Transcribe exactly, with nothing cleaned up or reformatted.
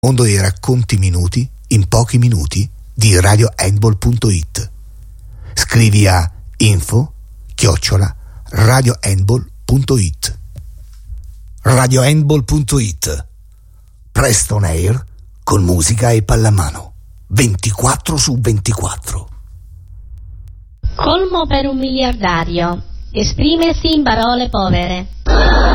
Mondo dei racconti minuti in pochi minuti di radio handball punto it. Scrivi a info chiocciola radio handball punto it. radio handball punto it. Presto on air con musica e pallamano ventiquattro su ventiquattro. Colmo per un miliardario. Esprimersi in parole povere.